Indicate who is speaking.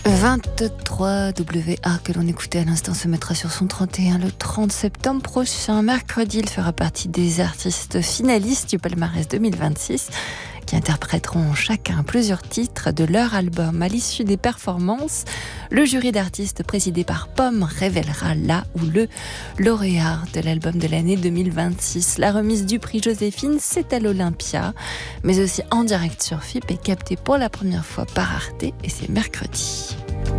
Speaker 1: 23 WA que l'on écoutait à l'instant se mettra sur son 31 le 30 septembre prochain. Mercredi, il fera partie des artistes finalistes du palmarès 2026 qui interpréteront chacun plusieurs titres de leur album. À l'issue des performances, le jury d'artistes présidé par Pomme révélera la ou le lauréat de l'album de l'année 2026. La remise du prix Joséphine, c'est à l'Olympia, mais aussi en direct sur FIP et capté pour la première fois par Arte, et c'est mercredi.